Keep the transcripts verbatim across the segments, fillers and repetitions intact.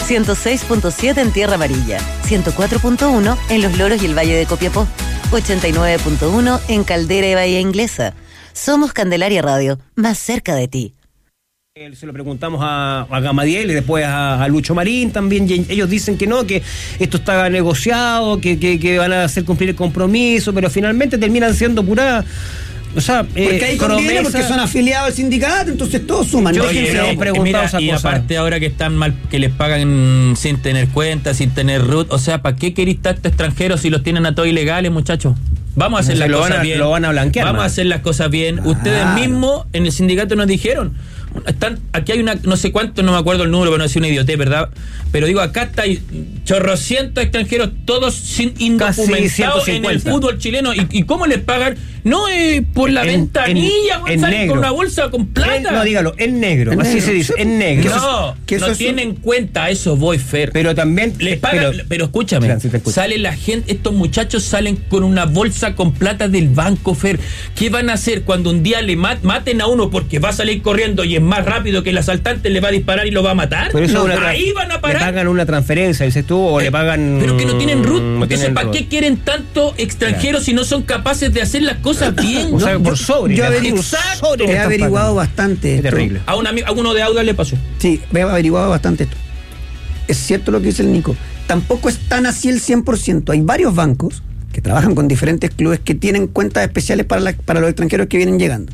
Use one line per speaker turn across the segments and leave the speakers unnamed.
ciento seis punto siete en Tierra Amarilla, ciento cuatro punto uno en Los Loros y el Valle de Copiapó, ochenta y nueve punto uno en Caldera y Bahía Inglesa. Somos Candelaria Radio, más cerca de ti.
Se lo preguntamos a, a Gamadiel y después a, a Lucho Marín también, y ellos dicen que no, que esto está negociado, que, que, que van a hacer cumplir el compromiso, pero finalmente terminan siendo pura... O sea,
porque ahí
eh,
conviene, porque son afiliados al sindicato, entonces todos suman.
Yo
¿no?
Oye,
Oye,
no,
eh, mira, y cosa. Aparte ahora que están mal, que les pagan sin tener cuenta, sin tener root, o sea, ¿para qué queréis tantos extranjeros si los tienen a todos ilegales, muchachos? Vamos a hacer no, las cosas a, bien.
Lo van a blanquear.
Vamos
man.
a hacer las cosas bien. Claro. Ustedes mismos en el sindicato nos dijeron, están, aquí hay una, no sé cuánto, no me acuerdo el número, pero no es una idiote, ¿verdad? Pero digo, acá está hay chorrocientos extranjeros, todos sin indocumentados en el fútbol chileno. ¿Y, y cómo les pagan? No es eh, por la en, ventanilla,
en, en negro.
Con una bolsa con plata.
En, no, dígalo, en negro,
en
así
negro.
se dice, en negro.
No,
que
no tienen es... cuenta, eso voy, Fer.
Pero también...
Les pagan, pero, pero escúchame, claro, sí sale la gente, estos muchachos salen con una bolsa con plata del banco, Fer. ¿Qué van a hacer cuando un día le mat, maten a uno porque va a salir corriendo y es más rápido que el asaltante, le va a disparar y lo va a matar?
Por eso
no,
una,
por ahí van a parar.
Le pagan una transferencia, dices tú, o eh, le pagan...
Pero que no tienen root. No Entonces, ¿para qué quieren tanto extranjeros claro. si no son capaces de hacer las cosas bien?
O sea,
no,
por sobre.
Yo, yo averigu
sobre
he averiguado bastante.
Es terrible.
A, una, a uno de Auda le pasó.
Sí, he averiguado bastante esto. Es cierto lo que dice el Nico. Tampoco es tan así el cien por ciento. Hay varios bancos que trabajan con diferentes clubes que tienen cuentas especiales para, la, para los extranjeros que vienen llegando.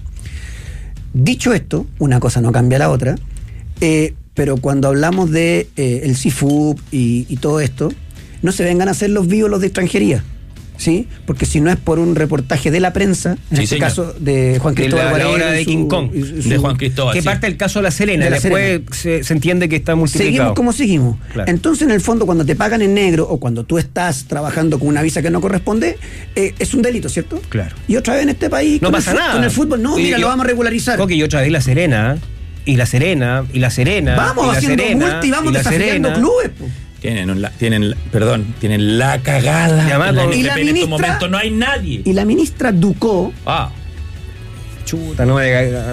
Dicho esto, una cosa no cambia la otra, eh, pero cuando hablamos de eh, el C F U P y, y todo esto, no se vengan a hacer los vivos los de extranjería, ¿sí? Porque si no es por un reportaje de la prensa, en
sí,
este
señor.
caso de Juan Cristóbal
Guarero, la hora de su, King Kong,
su,
de Juan Cristóbal,
que
sí.
parte el caso de La Serena,
de la
después
Serena.
Se, se entiende que está multiplicado.
Seguimos como seguimos.
Claro.
Entonces, en el fondo, cuando te pagan en negro o cuando tú estás trabajando con una visa que no corresponde, eh, es un delito, ¿cierto?
Claro.
Y otra vez en este país,
no
con
pasa
el,
nada.
Con el fútbol, no,
y
mira,
yo,
lo vamos a regularizar.
Coqui, y otra vez La Serena, y La Serena, y La Serena.
Vamos
y la
haciendo
Serena,
multa y vamos
y la
desafiando
Serena.
clubes, po.
Tienen, un, tienen, perdón, tienen la cagada.
Llamado,
en, la
y la
en
ministra,
estos momentos no hay nadie.
Y la ministra Ducó,
ah, chuta, no me...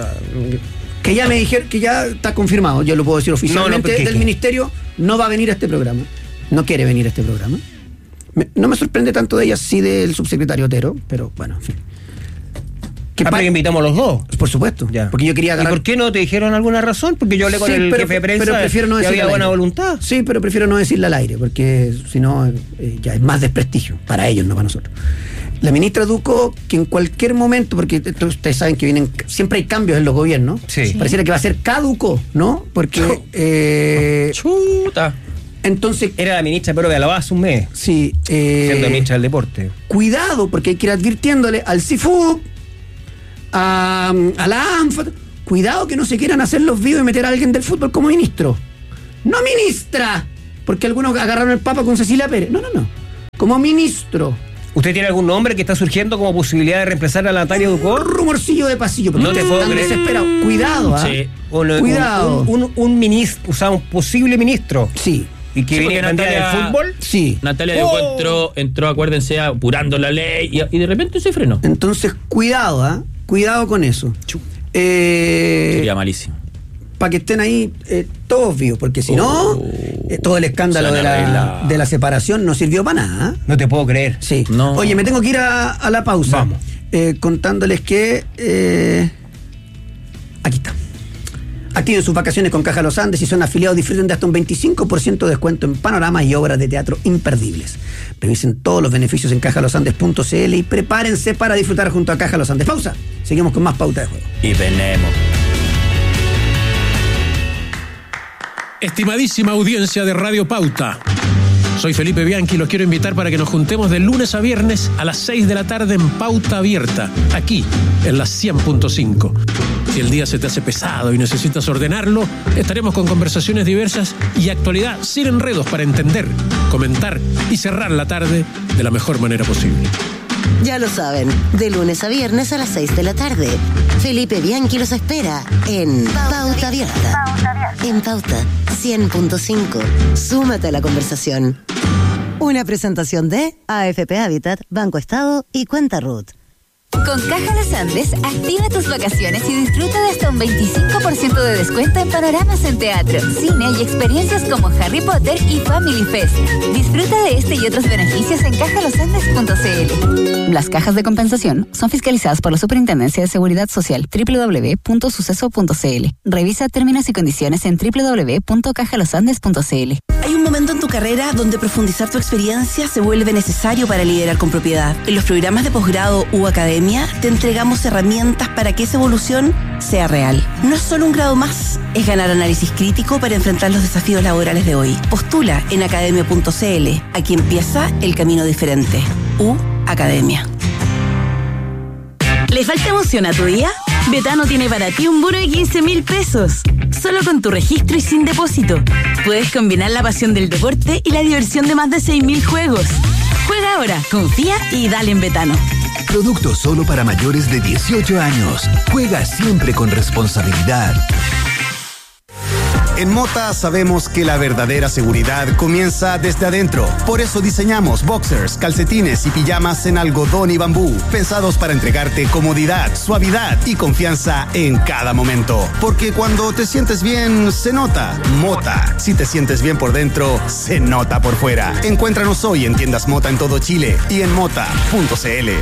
que ya me dijeron, que ya está confirmado, yo lo puedo decir oficialmente,
no, no,
del ministerio, no va a venir a este programa. No quiere venir a este programa. Me, no me sorprende tanto de ella, sí del subsecretario Otero, pero bueno, en fin.
Que ah, invitamos a los dos.
Por supuesto,
ya.
Porque yo quería agarrar...
¿Y por qué no te dijeron alguna razón? Porque yo hablé con sí, el
pero,
jefe de prensa
pero prefiero no
que había buena voluntad.
Sí, pero prefiero no decirle al aire, porque si no, eh, ya es más desprestigio para ellos, no para nosotros. La ministra Ducó, que en cualquier momento, porque ustedes saben que vienen, siempre hay cambios en los gobiernos,
sí.
Pareciera que va a ser caduco, ¿no? Porque... Eh,
Chuta.
Entonces...
Era la ministra, pero de Alabama hace un mes.
Sí. Eh,
siendo ministra del deporte.
Cuidado, porque hay que ir advirtiéndole al C F U P, a, a la A N F A, cuidado que no se quieran hacer los vivos y meter a alguien del fútbol como ministro. No ministra, porque algunos agarraron el papa con Cecilia Pérez. No, no, no. Como ministro.
¿Usted tiene algún nombre que está surgiendo como posibilidad de reemplazar a Natalia Ducó?
Un rumorcillo de pasillo, porque
no te puedo creer.
Desesperado. Cuidado, ¿ah?
Sí. Un,
Cuidado.
Un, un, un ministro, o sea, un posible ministro.
Sí.
¿Y que
sí,
viene a Natalia del fútbol?
Sí.
Natalia Ducó oh. entró, entró, acuérdense, apurando la ley y, y de repente se frenó.
Entonces, cuidado, ¿ah? ¿eh? Cuidado con eso. Eh,
Sería malísimo.
Para que estén ahí eh, todos vivos, porque si oh. no, eh, todo el escándalo de la, de la separación no sirvió para nada. ¿eh?
No te puedo creer.
Sí.
No.
Oye, me tengo que ir a, a la pausa.
Vamos.
Eh, contándoles que... Eh, aquí está. Activen sus vacaciones con Caja Los Andes. Si son afiliados, disfruten de hasta un veinticinco por ciento de descuento en panoramas y obras de teatro imperdibles. Revisen todos los beneficios en caja los andes punto c l y prepárense para disfrutar junto a Caja Los Andes. Pausa. Seguimos con más Pauta de Juego.
Y venemos.
Estimadísima audiencia de Radio Pauta, soy Felipe Bianchi y los quiero invitar para que nos juntemos de lunes a viernes a las seis de la tarde en Pauta Abierta, aquí en la cien punto cinco. Si el día se te hace pesado y necesitas ordenarlo, estaremos con conversaciones diversas y actualidad sin enredos para entender, comentar y cerrar la tarde de la mejor manera posible.
Ya lo saben, de lunes a viernes a las seis de la tarde. Felipe Bianchi los espera en Pauta Abierta. En Pauta cien punto cinco. Súmate a la conversación. Una presentación de A F P Habitat, Banco Estado y Cuenta Ruth.
Con Caja Los Andes, activa tus vacaciones y disfruta de hasta un veinticinco por ciento de descuento en panoramas en teatro, cine y experiencias como Harry Potter y Family Fest. Disfruta de este y otros beneficios en caja los andes punto c l. Las cajas de compensación son fiscalizadas por la Superintendencia de Seguridad Social, doble u doble u doble u punto suceso punto c l. Revisa términos y condiciones en doble u doble u doble u punto caja los andes punto c l.
Hay un momento en tu carrera donde profundizar tu experiencia se vuelve necesario para liderar con propiedad. En los programas de posgrado u academia te entregamos herramientas para que esa evolución sea real. No es solo un grado más, es ganar análisis crítico para enfrentar los desafíos laborales de hoy. Postula en academia punto c l. Aquí empieza el camino diferente. U Academia.
¿Le falta emoción a tu día? Betano tiene para ti un bono de quince mil pesos. Solo con tu registro y sin depósito. Puedes combinar la pasión del deporte y la diversión de más de seis mil juegos. Juega ahora, confía y dale en Betano.
Producto solo para mayores de dieciocho años. Juega siempre con responsabilidad.
En Mota sabemos que la verdadera seguridad comienza desde adentro. Por eso diseñamos boxers, calcetines y pijamas en algodón y bambú, pensados para entregarte comodidad, suavidad y confianza en cada momento. Porque cuando te sientes bien, se nota. Mota. Si te sientes bien por dentro, se nota por fuera. Encuéntranos hoy en tiendas Mota en todo Chile y en mota punto c l.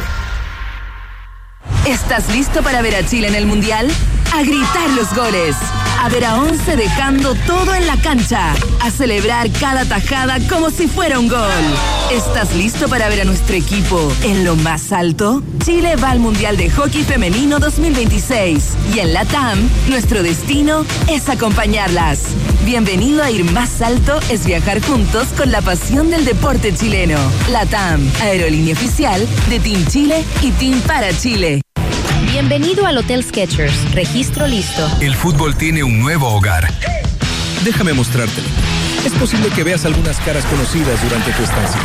¿Estás listo para ver a Chile en el Mundial? A gritar los goles. A ver a once dejando todo en la cancha. A celebrar cada tajada como si fuera un gol. ¿Estás listo para ver a nuestro equipo en lo más alto? Chile va al Mundial de Hockey Femenino dos mil veintiséis. Y en la T A M, nuestro destino es acompañarlas. Bienvenido a Ir Más Alto es viajar juntos con la pasión del deporte chileno. La T A M, aerolínea oficial de Team Chile y Team para Chile.
Bienvenido al Hotel Skechers. Registro listo.
El fútbol tiene un nuevo hogar. Déjame mostrártelo. Es posible que veas algunas caras conocidas durante tu estancia.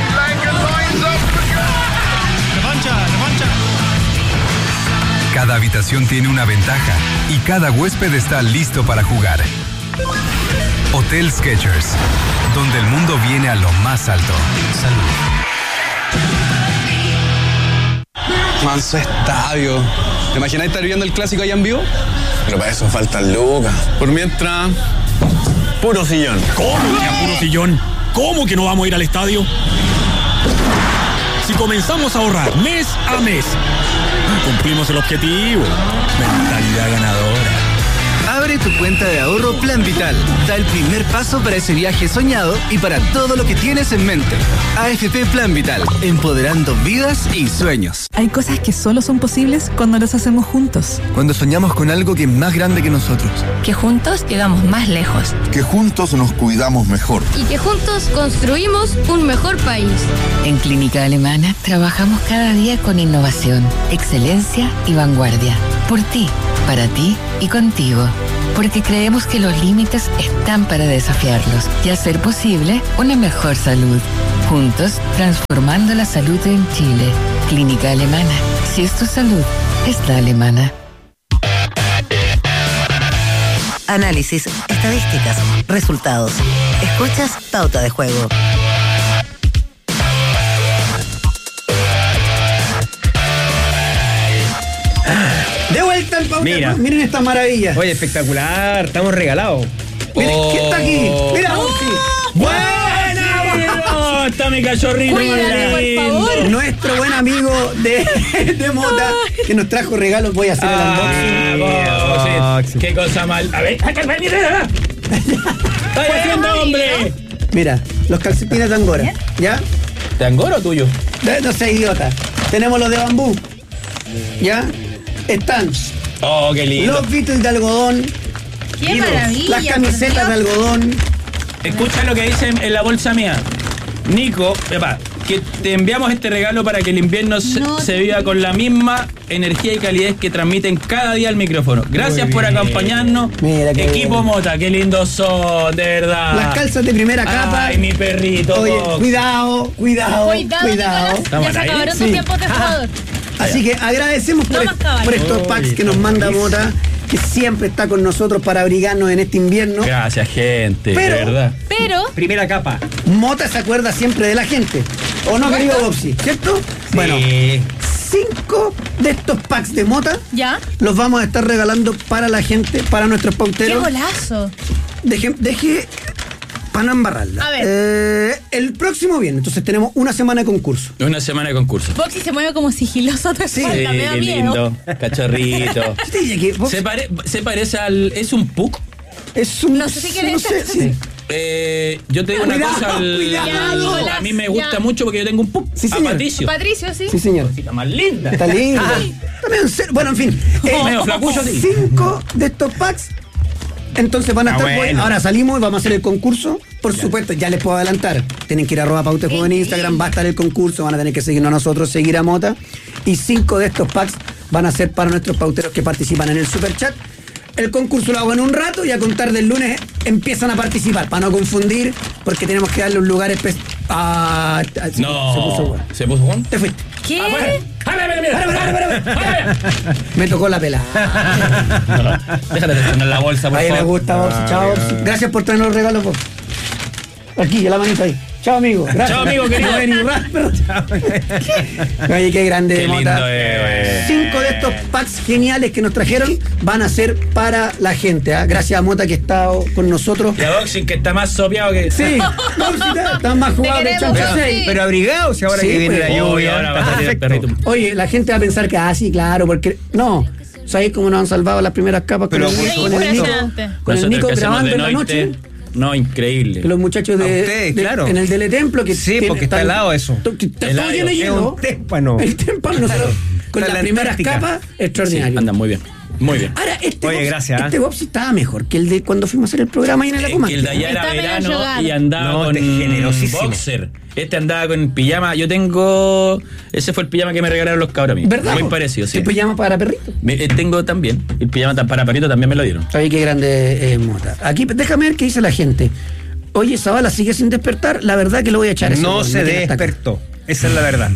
Cada habitación tiene una ventaja y cada huésped está listo para jugar. Hotel Skechers, donde el mundo viene a lo más alto. Salud.
Manso estadio. ¿Te imaginas estar viendo el clásico allá en vivo? Pero para eso faltan lucas. Por mientras, puro sillón.
¿Cómo que a puro sillón? ¿Cómo que no vamos a ir al estadio? Si comenzamos a ahorrar mes a mes, cumplimos el objetivo. Mentalidad ganadora.
Abre tu cuenta de ahorro Plan Vital. Da el primer paso para ese viaje soñado y para todo lo que tienes en mente. A F P Plan Vital, empoderando vidas y sueños.
Hay cosas que solo son posibles cuando las hacemos juntos.
Cuando soñamos con algo que es más grande que nosotros.
Que juntos llegamos más lejos.
Que juntos nos cuidamos mejor.
Y que juntos construimos un mejor país.
En Clínica Alemana trabajamos cada día con innovación, excelencia y vanguardia. Por ti, para ti y contigo. Porque creemos que los límites están para desafiarlos y hacer posible una mejor salud. Juntos, transformando la salud en Chile. Clínica Alemana. Si es tu salud, es la alemana.
Análisis, estadísticas, resultados. Escuchas Pauta de Juego.
De vuelta al Pauta.
Mira.
Miren esta maravilla.
Oye, espectacular. Estamos regalados.
Miren,
oh.
¿quién está aquí? Mira, oh. sí.
¡Buena! Oh, está mi cachorrito.
Cuídate, por favor. Nuestro buen amigo de, de Mota, que nos trajo regalos. Voy a hacer el
ah, unboxing. Qué cosa mal. A ver, ¡está haciendo, hombre!
Mira, los calcetines de Angora. ¿Ya?
¿De Angora o tuyo?
No sé, idiota. Tenemos los de bambú. ¿Ya? Están.
Oh, qué lindo.
Los Beatles de algodón.
¡Qué maravilla!
Las camisetas de algodón.
Escucha lo que dice en la bolsa mía. Nico, epa, que te enviamos este regalo para que el invierno no, se, se viva con la misma energía y calidez que transmiten cada día el micrófono. Gracias por acompañarnos.
Mira,
Equipo
bien.
Mota, qué lindos son, de verdad.
Las calzas de primera capa.
Ay, mi perrito.
Oye, cuidado, cuidado,
cuidado.
cuidado.
Ya se acabaron tus tiempos de jugador.
Así que agradecemos por,
no
est- por estos packs que nos manda Mota, que siempre está con nosotros para abrigarnos en este invierno.
Gracias, gente,
pero,
de verdad.
Pero,
primera capa.
Mota se acuerda siempre de la gente. ¿O no, querido Bobsi? ¿Cierto?
Sí.
Bueno, cinco de estos packs de mota.
¿Ya?
Los vamos a estar regalando para la gente, para nuestros
¡Qué
pauteros.
golazo!
Deje, deje para no embarrarla.
A ver.
Eh, el próximo viernes, entonces tenemos una semana de concurso.
Una semana de concurso.
Boxy se mueve como sigiloso a tu
Sí,
espalda, me da
qué
miedo.
lindo. Cachorrito. se, pare- se parece al. ¿Es un puck?
Es un.
No sé si quieres.
No sé, sí.
Eh, yo te digo una
Cuidado,
cosa. al-
cuidado.
a mí me gusta
Ya.
mucho porque yo tengo un puck.
Sí,
a
señor.
Patricio.
Patricio, sí.
Sí, señor.
Cosita más linda.
Está lindo.
Ah.
Está medio en serio. Bueno, en fin. Eh,
Medio flacucho, sí.
Cinco de estos packs. Entonces van a
Ah,
estar.
bueno.
Ahora salimos y vamos a hacer el concurso. Por supuesto, ya les puedo adelantar. Tienen que ir a arroba Pauta Juego en Instagram. Va a estar el concurso. Van a tener que seguirnos a nosotros, seguir a Mota. Y cinco de estos packs van a ser para nuestros pauteros que participan en el Superchat. El concurso lo hago en un rato y a contar del lunes empiezan a participar. Para no confundir, porque tenemos que darle un lugar especial. Ah, se,
No.
se puso bueno.
¿Se puso Juan?
Te fuiste.
¿Qué?
¡Para, para, para!
Me tocó la pelada.
Déjate de tener la bolsa, por
Ahí me
favor.
gusta, Bobsy. Chao, Bobsy. Gracias por traernos los regalos, Bobsy. Aquí, la manita ahí. Chao, amigo. Gracias.
Chao, amigo, querido.
No, ni rap, pero- Oye, qué grande,
Qué
Mota.
lindo es.
Cinco de estos packs geniales que nos trajeron van a ser para la gente. ¿ah? Gracias a Mota que está con nosotros.
Y a Boxing que está más sopeado que.
Sí, Bobsy está, está más jugado que
queremos,
Chancho
Bobsy.
seis.
Pero abrigados, y ahora
Sí,
que viene
pues.
la
Uy,
lluvia.
ahora va a salir el
Perfecto.
perrito.
Oye, la gente va a pensar que, ah, sí, claro, porque. No. ¿Sabéis cómo nos han salvado las primeras capas con
Pero
el,
por
con el Nico?
Impresionante.
Con el
Nosotros
Nico
que hacemos
grabando
de
en la
noche.
noche.
No, increíble.
Que los muchachos
A
de,
ustedes,
de-
claro.
en el Teletemplo que
Sí,
tiene-
porque está
están-
helado eso.
to- to- Está todo
Helado.
lleno de
Es
hielo.
un témpano.
El témpano nosotros con
Está
las
en la
primeras
Antártica.
capas,
Sí,
extraordinario.
anda muy bien. Muy bien.
Ahora, este
Oye,
Bobsy-
gracias,
Este
¿eh?
Bobsy estaba mejor que el de cuando fuimos a hacer el programa ahí en la
Eh,
coma.
que el de allá era
Está medio
verano
jugado.
y andaba
No,
con
este es generosísimo.
boxer. Este andaba con pijama. Yo tengo. Ese fue el pijama que me regalaron los cabros a mí.
¿Verdad?
Muy
po?
parecido, sí.
¿Qué pijama para perrito?
Me- eh, tengo también. El pijama tan- para perrito también me lo dieron.
Sabes qué grande eh, Mota. Aquí, déjame ver qué dice la gente. Oye, Zavala sigue sin despertar. La verdad que lo voy a echar. ese
No
weón,
se
me tiene hasta acá.
despertó. Esa es la verdad.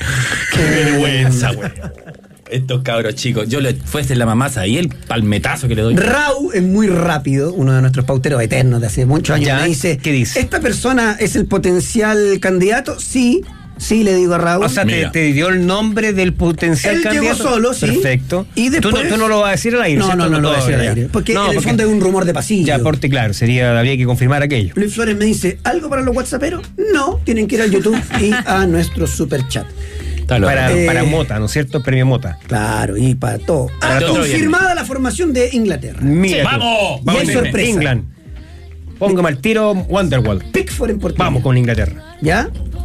Qué vergüenza, güey. Estos cabros chicos. Yo le fuese la mamasa y el palmetazo que le doy.
Rau es muy rápido, uno de nuestros pauteros eternos de hace muchos años.
Ya,
Me dice,
¿qué dice?
¿esta persona es el potencial candidato? Sí, sí, le digo a Raúl.
O sea, te,
Mira.
te dio el nombre del potencial
Él
candidato.
llegó solo, sí.
Perfecto.
Y después-
¿Tú, no, tú no lo vas a decir al aire,
No,
¿cierto?
no, no lo voy a decir al
ya.
aire, porque
No,
en el fondo es un rumor de pasillo.
Ya, aporte claro, sería, habría que confirmar aquello.
Luis Flores me dice, ¿algo para los whatsapperos? No, tienen que ir al YouTube y a nuestro super chat.
Para,
Eh,
para Mota, ¿no es cierto? Premio Mota.
Claro, y para todo.
Para
Ah,
todo.
confirmada la formación de Inglaterra.
Mira tú.
¡Vamos!
Y hay
England.
sorpresa.
England. Póngame al tiro Wonderwall.
Pickford en portería.
Vamos con Inglaterra.
¿Ya?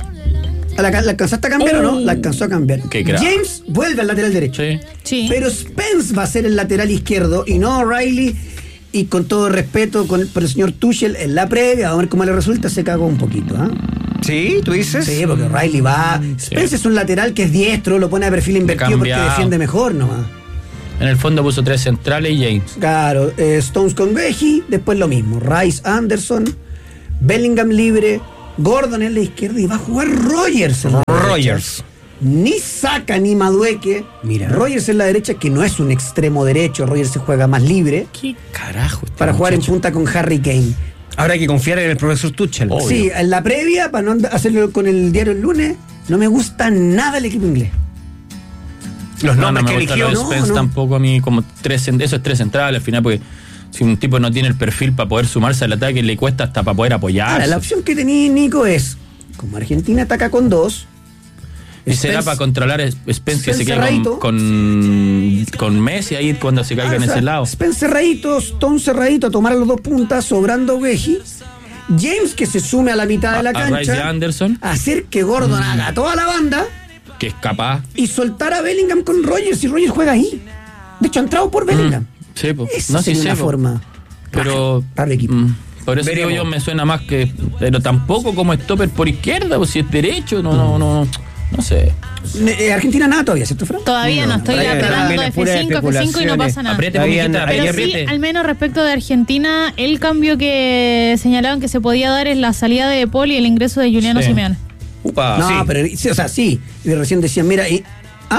¿La, la alcanzaste a cambiar o no? La alcanzó a cambiar.
Qué crack.
James vuelve al lateral derecho.
Sí.
Sí.
Pero Spence va a ser el lateral izquierdo y no O'Reilly. Y con todo respeto con el, por el señor Tuchel en la previa, a ver cómo le resulta, se cagó un poquito. ¿ah?
¿Sí? ¿Tú dices?
Sí, porque O'Reilly va. Spence es un lateral que es diestro, lo pone a perfil invertido porque
Cambiado.
defiende mejor nomás.
En el fondo puso tres centrales y James.
Claro, eh, Stones con Veji, después lo mismo. Rice, Anderson, Bellingham libre, Gordon en la izquierda y va a jugar Rogers en la
Rogers.
derecha. Ni Saka ni Madueque.
Mira.
Rogers en la derecha, que no es un extremo derecho. Rogers se juega más libre
¿Qué carajo? este
para jugar en
muchacho?
punta con Harry Kane.
Ahora hay que confiar en el profesor Tuchel.
Obvio.
Sí, en la previa, para no and- hacerlo con el diario el lunes, no me gusta nada el equipo inglés.
Los
No, no
nombres
me
que
gusta
eligió.
lo de
no,
Spence
no.
tampoco a mí, como tres, cent- eso es tres centrales al final, porque si un tipo no tiene el perfil para poder sumarse al ataque, le cuesta hasta para poder apoyarse.
Ahora, la opción que tenía Nico es, como Argentina ataca con dos,
y será
Spence-
para controlar a Spence que se
Spence
quede
cerradito.
con, con, con Messi ahí cuando se caiga
Ah,
en
o sea,
ese lado.
Spence cerradito, Stone cerradito, a tomar a los dos puntas, sobrando Veji. James que se sume a la mitad de la
A- a Rice y
cancha,
Anderson,
hacer que Gordon haga toda la banda
que es capaz.
y soltar a Bellingham con Rogers, y Rogers juega ahí. De hecho, ha entrado por Bellingham.
Sí, po.
Esa
no, sí
sería
sé,
una
po.
forma.
Pero.
Raro equipo.
mm, por eso
Veremos.
digo yo, me suena más que. Pero tampoco como stopper por izquierda, pues si es derecho, no, no, no. No sé.
Eh, Argentina nada todavía, ¿cierto, Fran?
Todavía no, estoy
Todavía
apelando
también
a
es pura
F cinco, F cinco y no pasa nada.
Apriete,
Habían-
Momiquita,
habían-
Pero
apriete,
sí,
apriete.
al menos respecto de Argentina, el cambio que señalaban que se podía dar es la salida de Paul y el ingreso de Juliano
Sí.
Simeone.
Upa.
No,
sí.
pero sí, o sea, sí. Y recién decían, mira, y. ¿Ah?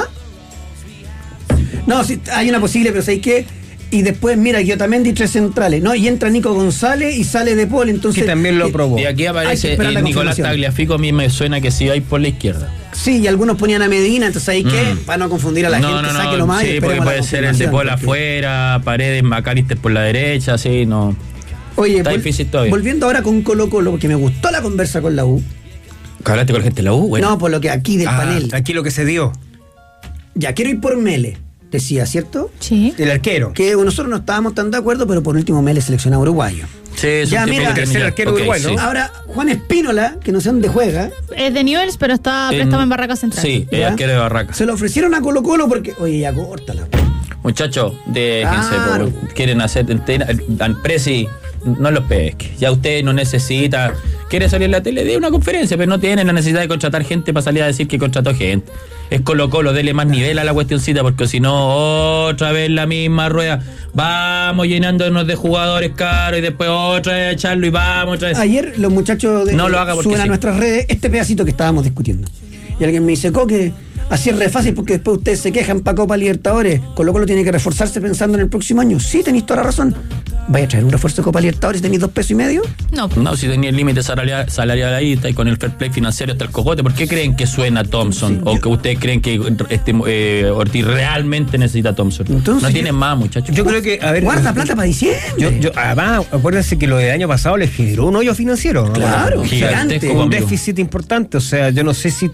No, sí, hay una posible, pero ¿sabes qué? Y después, mira, yo también di tres centrales, ¿no? Y entra Nico González y sale de Paul, entonces.
Que también lo
eh,
probó.
Y aquí
Hay que
aparece
esperar la
el Nicolás
confirmación.
Tagliafico, a mí me suena que sí hay por la izquierda.
Sí, y algunos ponían a Medina, entonces ahí que,
Mm.
para no confundir a la
no,
gente,
no, no,
sáquelo más y
sí, porque
esperemos la
puede ser el de
confirmación,
Paul
porque-
afuera, Paredes, McAllister por la derecha, sí, no.
Oye,
Está
vol-
difícil todavía.
volviendo ahora con Colo Colo, porque me gustó la conversa con la U.
¿Que hablaste con la gente de la U? Bueno.
No, por lo que aquí del
Ah,
panel.
aquí lo que se dio.
Ya, quiero ir por Mele, decía, ¿cierto?
Sí.
El arquero.
Que nosotros no estábamos tan de acuerdo, pero por último Mele seleccionado uruguayo.
Sí, es
Ya,
un tipo
mira,
que
tercer
ya,
arquero
ok,
uruguayo,
sí.
¿no?
Ahora, Juan Espínola, que no sé dónde juega,
Es de Newell's, pero está
En-
préstamo en Barraca Central.
Sí, el
¿ya?
arquero de Barraca.
se lo ofrecieron a Colo Colo porque, oye, ya córtala.
Muchachos, déjense,
Claro.
po, quieren hacer entera- al Presi, no los pesque. Ya usted no necesita, quiere salir en la tele, de una conferencia, pero no tiene la necesidad de contratar gente para salir a decir que contrató gente. Es Colo Colo, dele más nivel a la cuestioncita, porque si no, otra vez la misma rueda. Vamos llenándonos de jugadores caros y después otra vez a echarlo y vamos otra vez.
Ayer los muchachos de,
No lo haga porque
suben a
sí.
nuestras redes este pedacito que estábamos discutiendo. Y alguien me dice, Coque, así es re fácil porque después ustedes se quejan para Copa Libertadores. Colo Colo tiene que reforzarse pensando en el próximo año. Sí, tenéis toda la razón. ¿Vaya a traer un refuerzo de Copa Libertadores y tenéis dos pesos y medio?
No.
No, si tenía el límite salarial, salarial ahí, está ahí con el fair play financiero hasta el cogote. ¿Por qué creen que suena Thompson? ¿O que ustedes creen que este, eh, Ortiz realmente necesita a Thompson?
Entonces,
no tienen más, muchachos.
Yo creo que, a ver.
Guarda plata para diciembre.
Yo, yo, además, acuérdense que lo del año pasado les generó un hoyo financiero. ¿no?
Claro,
Gigante,
gigante.
un déficit importante. O sea, yo no sé si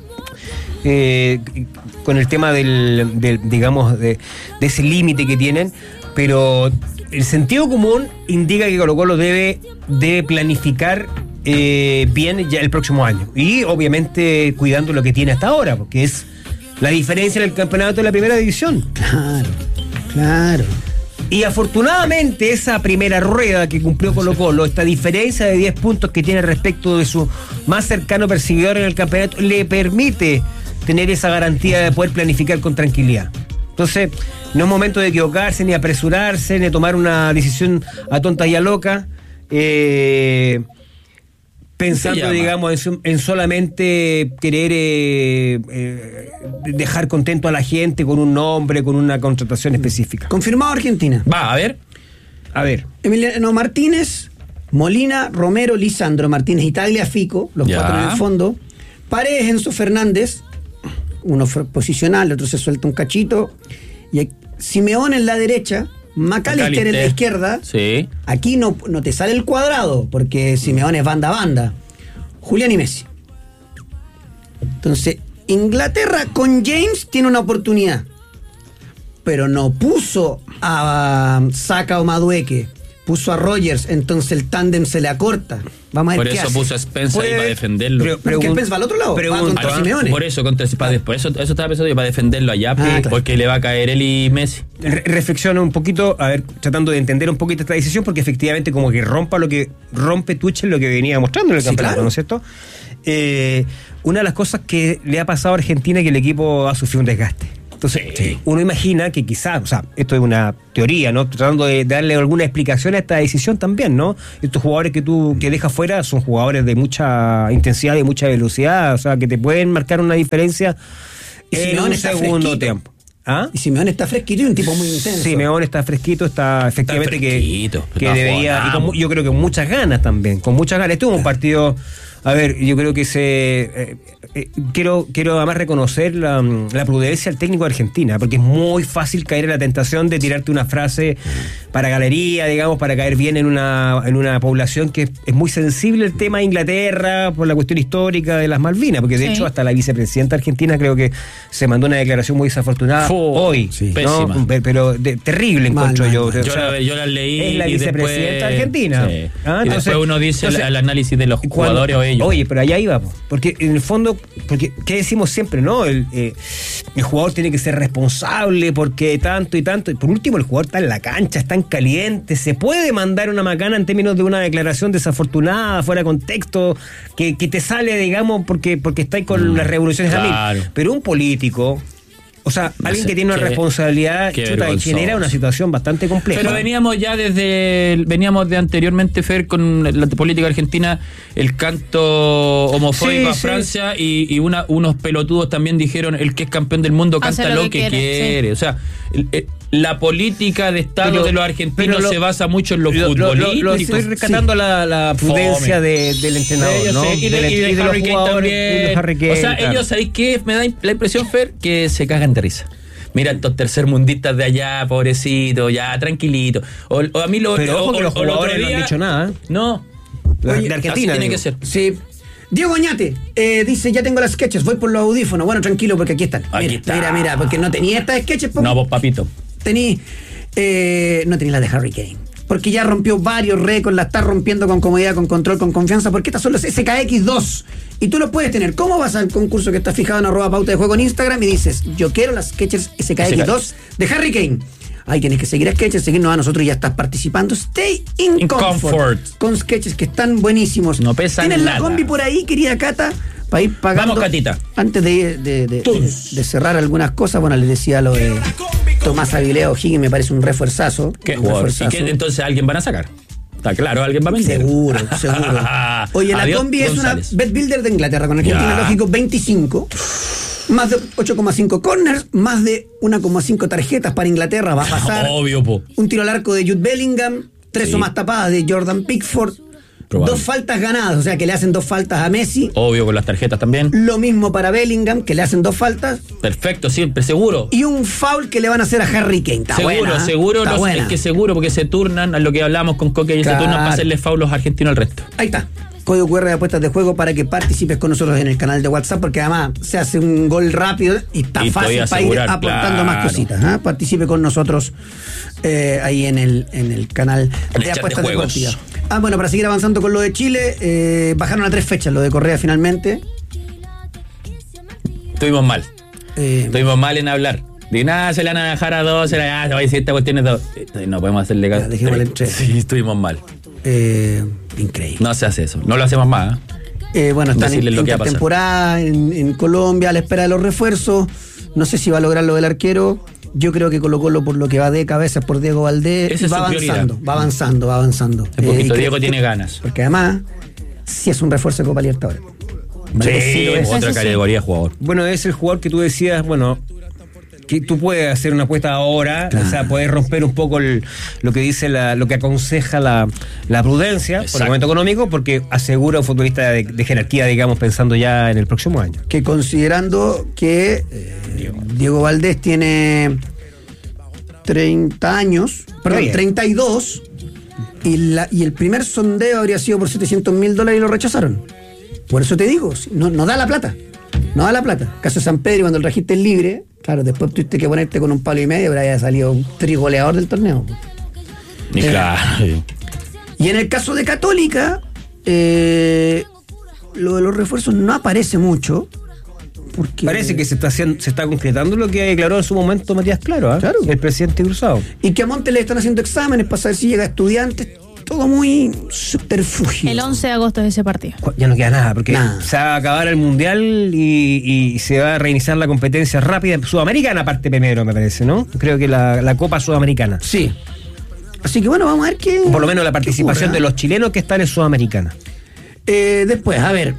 eh, con el tema del, del digamos, de, de ese límite que tienen, pero el sentido común indica que Colo Colo debe de planificar eh, bien ya el próximo año. Y obviamente cuidando lo que tiene hasta ahora, porque es la diferencia en el campeonato de la primera división.
Claro, claro.
Y afortunadamente esa primera rueda que cumplió Colo Colo, esta diferencia de diez puntos que tiene respecto de su más cercano perseguidor en el campeonato, le permite tener esa garantía de poder planificar con tranquilidad. Entonces, no es momento de equivocarse, ni apresurarse, ni tomar una decisión a tonta y a loca, eh, pensando, digamos, en, su- en solamente querer eh, eh, dejar contento a la gente con un nombre, con una contratación específica.
Confirmado Argentina.
Va, a ver.
A ver.
Emiliano Martínez, Molina, Romero, Lisandro, Martínez y Tagliafico, los
Ya.
cuatro en el fondo. Paredes, Enzo Fernández, uno fue posicional, el otro se suelta un cachito. Y hay- Simeón en la derecha, McAllister en la
McAllister.
izquierda.
Sí.
Aquí no, no te sale el cuadrado, porque Simeón es banda a banda. Julián y Messi. Entonces, Inglaterra con James tiene una oportunidad. Pero no puso a Saka o Madueque, puso a Rogers, entonces el tándem se le acorta. Vamos a ver
Por
qué
eso
hace.
puso a Spence ahí
Puede-
para defenderlo.
Pero- pero que Spence va al otro lado, va contra
Ah,
Simeone.
Por eso, contra, para, por eso, eso estaba pensando yo, para defenderlo allá, pues,
claro.
porque le va a caer él y Messi.
Re- reflexiona un poquito, a ver, tratando de entender un poquito esta decisión, porque efectivamente como que rompa lo que rompe Tuchel lo que venía mostrando en el
Sí,
campeonato,
claro.
¿no es cierto? Eh, una de las cosas que le ha pasado a Argentina es que el equipo ha sufrido un desgaste. Entonces, uno imagina que quizás, o sea, esto es una teoría, ¿no? Tratando de darle alguna explicación a esta decisión también, ¿no? Estos jugadores que tú que dejas fuera son jugadores de mucha intensidad y mucha velocidad, o sea, que te pueden marcar una diferencia
Y
en
Simeone
un
está
segundo
fresquito.
tiempo. ¿Ah?
Y Simeone está fresquito y un tipo muy intenso.
Simeone está fresquito, está efectivamente
Está
que,
fresquito,
que
está
debería, y con
jugando.
mu- yo creo que con muchas ganas también, con muchas ganas. Estuvo un partido, a ver, yo creo que se eh, eh, quiero quiero además reconocer la, mm, la prudencia del técnico de Argentina, porque es muy fácil caer en la tentación de tirarte una frase para galería, digamos, para caer bien en una en una población que es, es muy sensible el tema de Inglaterra por la cuestión histórica de las Malvinas, porque de
Sí.
hecho hasta la vicepresidenta argentina creo que se mandó una declaración muy desafortunada
Fu,
hoy,
sí.
¿no?
Pésima.
Pe- pero de- terrible
Mal,
encuentro
mal,
yo.
mal.
O
Yo,
sea,
la, yo la leí.
es la
y
vicepresidenta
después-
argentina.
Sí.
Ah,
y
entonces-
después uno dice el-
entonces-
el, análisis de los
Cuando-
jugadores o ellos.
Oye, pero allá iba, po. Porque en el fondo, porque ¿qué decimos siempre, no? El, eh, el jugador tiene que ser responsable porque tanto y tanto. Y por último, el jugador está en la cancha, está en caliente, se puede mandar una macana en términos de una declaración desafortunada, fuera de contexto, que, que te sale, digamos, porque, porque está ahí con las revoluciones a
claro.
mil. Pero un político, o sea,
No
alguien
sé,
que tiene una
qué-
responsabilidad,
qué
chuta, y
vergonzoso.
genera una situación bastante compleja.
Pero veníamos ya desde, el- veníamos de anteriormente, Fer, con la política argentina, el canto homofóbico
Sí,
a
sí.
Francia y, y una, unos pelotudos también dijeron, el que es campeón del mundo
Hace
canta
lo
lo
que
que
quiere,
quiere. O sea, el- el- la política de Estado
Pero-
de los argentinos
pero lo-
se basa mucho en lo,
Lo, lo-
futbolístico.
lo- lo estoy rescatando la, la prudencia
Fome.
de- del entrenador,
Sí, yo
¿no?
sé, y de,
Del-
y de
y de los
Harry Kane
jugadores,
también.
y de Harry Kane,
o sea,
claro.
ellos, ¿sabéis qué? Me da la impresión, Fer, que se cagan de risa. Mira, estos tercermundistas de allá, pobrecitos, ya, tranquilitos. O, o a mí lo,
Pero
o-
ojo que
o-
los
o el otro
jugadores no han
día-
dicho nada, ¿eh?
No.
La-
Oye,
de
Así
Argentina.
tiene
digo.
que ser.
Sí. Diego Oñate eh, dice, ya tengo las sketches, voy por los audífonos. Bueno, tranquilo, porque aquí están.
Aquí
Mira,
está.
mira, mira, porque no tenía estas sketches. Porque
No, vos, papito.
tení, eh, no tenía la de Harry Kane. Porque ya rompió varios récords, la está rompiendo con comodidad, con control, con confianza, porque estas son los S K X dos. Y tú los puedes tener. ¿Cómo vas al concurso que está fijado en arroba pauta de juego en Instagram y dices, yo quiero las sketches S K X dos de Harry Kane? Ahí tienes que seguir a Sketches, seguirnos a nosotros y ya estás participando. Stay in,
In
comfort,
comfort.
Con Sketches que están buenísimos.
No pesan
¿Tienes la
nada.
combi por ahí, querida Cata? Para ir pagando.
Vamos, Catita.
Antes de, de- de- de- de cerrar algunas cosas, bueno, les decía lo de Tomás Aguilera O'Higgins, me parece un refuerzazo.
¿Qué
un
jugador? ¿Y
refuerzazo.
qué, entonces alguien van a sacar? Está claro, alguien va a vender.
Seguro, seguro. Oye, la
Adiós,
combi es
González.
una bet builder de Inglaterra con Argentina
Ya.
lógico veinticinco. Más de ocho coma cinco corners, más de uno coma cinco tarjetas para Inglaterra. Va a pasar
Obvio, po.
un tiro al arco de Jude Bellingham, tres
Sí.
o más tapadas de Jordan Pickford,
Probable.
dos faltas ganadas, o sea que le hacen dos faltas a Messi.
Obvio, con las tarjetas también.
Lo mismo para Bellingham, que le hacen dos faltas.
Perfecto, siempre, seguro.
Y un foul que le van a hacer a Harry Kane. Está
seguro,
buena, ¿eh?
seguro,
Está
los-
buena.
es que seguro, porque se turnan a lo que hablamos con Coque, y
Claro.
se turnan para hacerle foul los argentinos al resto.
Ahí está. Código cu erre de apuestas de juego para que participes con nosotros en el canal de WhatsApp, porque además se hace un gol rápido y está
Y
fácil
podía
para ir
asegurar,
aportando más
claro.
cositas. ¿Ah? Participe con nosotros eh, ahí en el, en el canal
En el
de
chat de
apuestas
juegos.
deportivas. Ah, bueno, para seguir avanzando con lo de Chile, eh, bajaron a tres fechas lo de Correa finalmente.
Estuvimos mal.
Eh,
Estuvimos mal en hablar. De nada, se le van a bajar a dos, se le van a decir esta cuestión es dos. Eh, No podemos hacerle caso.
Ya, dejémosle en tres.
Sí, estuvimos mal.
eh, increíble.
No se hace eso. No lo hacemos más. ¿eh?
Eh, bueno, están en,
Decirles lo
en
que va a pasar.
temporada en, en Colombia a la espera de los refuerzos. No sé si va a lograr lo del arquero. Yo creo que Colo Colo, por lo que va de cabeza por Diego Valdés,
Esa es
va
su
avanzando,
prioridad.
va avanzando, va avanzando.
Un poquito,
Eh, y que-
Diego tiene
que-
ganas.
Porque además, sí es un refuerzo de Copa Libertadores.
Sí,
Sí, lo es.
otra
Eso sí.
categoría de jugador.
Bueno, es el jugador que tú decías, bueno, que tú puedes hacer una apuesta ahora,
Claro.
o sea, puedes romper un poco el- lo que dice la, lo que aconseja la, la prudencia por
Exacto.
el momento económico, porque asegura un futbolista de, de jerarquía, digamos, pensando ya en el próximo año.
Que considerando que eh, Diego Valdés tiene treinta años, perdón,
bien.
treinta y dos, y, la, y el primer sondeo habría sido por setecientos mil dólares y lo rechazaron. Por eso te digo, no, no da la plata. No da la plata. Caso de San Pedro, cuando el registro es libre, claro, después tuviste que ponerte con un palo y medio, pero había salido un trigoleador del torneo.
Ni
Eh,
claro.
Y en el caso de Católica, eh, lo de los refuerzos no aparece mucho. Porque
Parece que se está haciendo, se está concretando lo que declaró en su momento Matías Claro, ¿ah?
Claro.
El presidente Cruzado.
Y que a Montes le están haciendo exámenes para saber si llega a estudiantes. Todo muy subterfugio.
El once de agosto es ese partido.
Ya no queda nada, porque
Nada.
se va a acabar el mundial y, y se va a reiniciar la competencia rápida sudamericana, aparte primero, me parece, ¿no? Creo que la, la Copa Sudamericana.
Sí. Así que bueno, vamos a ver qué.
Por lo menos la
qué
participación
ocurre,
de
¿eh?
los chilenos que están en Sudamericana.
Eh, después, a ver.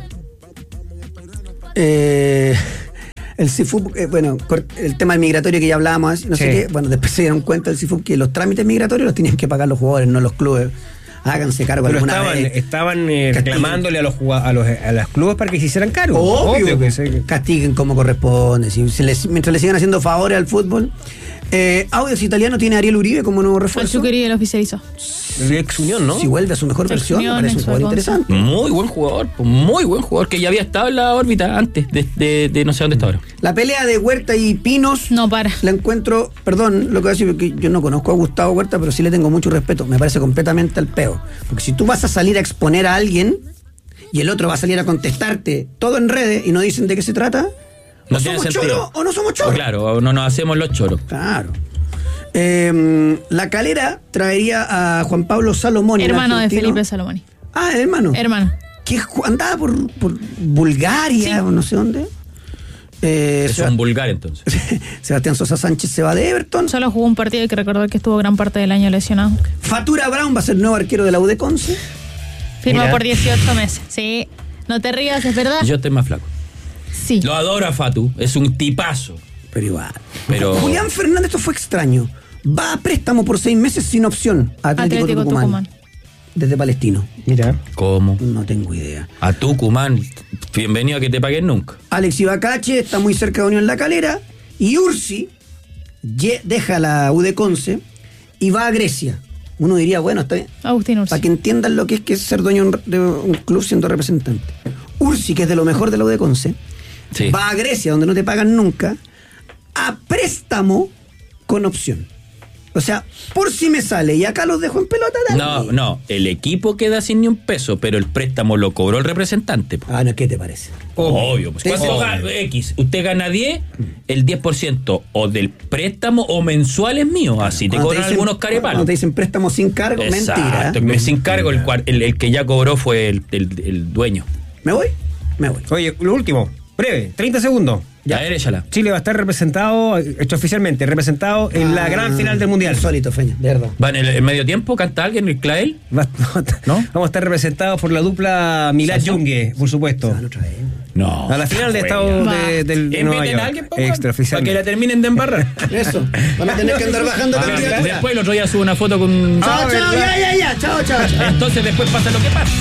Eh, el C I F U B, eh, bueno, cor- el tema migratorio que ya hablábamos, no sé
Sí.
qué. Bueno, después se dieron cuenta el C I F U B que los trámites migratorios los tenían que pagar los jugadores, no los clubes. Háganse cargo
Pero
alguna
estaban,
vez.
estaban eh,
Castiguen.
reclamándole a los, jugad- a los a los clubes para que se hicieran cargo.
Obvio,
que se-
castiguen como corresponde. Si se les- mientras le sigan haciendo favores al fútbol. Eh, Audios Italiano tiene a Ariel Uribe como nuevo
El
refuerzo.
Chuquerí lo oficializó.
el ex Unión, ¿no?
Si vuelve a su mejor
Ex
versión, me
Unión,
parece un
ex
jugador
Alfonso.
interesante.
Muy buen jugador, pues, muy buen jugador, que ya había estado en la órbita antes de, de- de no sé dónde está ahora.
La pelea de Huerta y Pinos.
No para.
La encuentro, perdón, lo que voy a decir, porque yo no conozco a Gustavo Huerta, pero sí le tengo mucho respeto. Me parece completamente al peo. Porque si tú vas a salir a exponer a alguien y el otro va a salir a contestarte todo en redes y no dicen de qué se trata,
No
¿o
tiene
somos
sentido.
choros o no somos choros?
Claro, o no nos hacemos los choros.
Claro. Eh, la Calera traería a Juan Pablo Salomón. el
Hermano de
argentino.
Felipe Salomoni.
Ah, el hermano.
Hermano.
Que ju- andaba por, por Bulgaria o no sé dónde. Eh,
Es
Seba-
un vulgar entonces.
Sebastián Sosa Sánchez se va de Everton.
Solo jugó un partido y que recordar que estuvo gran parte del año lesionado.
Fatura Brown va a ser nuevo arquero de la U de Conce.
Firma
Mira.
por dieciocho meses. Sí. No te rías, es verdad.
Yo estoy más flaco.
Sí.
Lo adoro a Fatu, es un tipazo.
Pero igual.
Pero
Julián Fernández, esto fue extraño. va a préstamo por seis meses sin opción a Atlético,
Atlético
Tucumán,
Tucumán.
desde Palestino.
Mira.
¿Cómo?
No tengo idea.
A Tucumán, bienvenido a que te paguen nunca.
Alex Ibacache está muy cerca de Unión La Calera y Ursi ye- deja la U de Conce y va a Grecia. Uno diría, bueno, está bien.
Agustín Ursi.
Para que entiendan lo que es que es ser dueño de un club siendo representante. Ursi, que es de lo mejor de la U de Conce,
Sí.
va a Grecia, donde no te pagan nunca, a préstamo con opción. O sea, por si me sale y acá los dejo en pelota. Dale.
No, no, el equipo queda sin ni un peso, pero el préstamo lo cobró el representante. po.
Ah, no, ¿qué te parece?
Obvio, pues. ¿Cuánto gana X? Usted gana diez, el diez por ciento o del préstamo o mensual es mío. Así te
Cuando
cobran
dicen-
algunos carepalos.
Cuando te dicen préstamo sin cargo,
Exacto,
mentira. ¿eh?
sin cargo, el, cual- el, el que ya cobró fue el, el- el dueño.
¿Me voy? Me voy.
Oye, lo último, breve, treinta segundos.
Ya, a ver, échala.
Chile va a estar representado, hecho oficialmente, representado en la gran final del Mundial.
Insólito, Feña, de verdad.
¿Va en el, el medio tiempo? ¿Canta alguien? ¿El Clael?
Va- ¿No? Vamos a estar representados por la dupla Milad Junge, por supuesto.
No.
A la final de Estado de, del de Nueva
Inviten
York.
a alguien, po,
Extraoficial.
para que la terminen de embarrar.
Eso. Van a tener que andar bajando
Ah,
candidatura.
después el otro día subo una foto con...
Chao, chao, ya, ya, ya. Chao, chao, chao.
Entonces después pasa lo que pasa.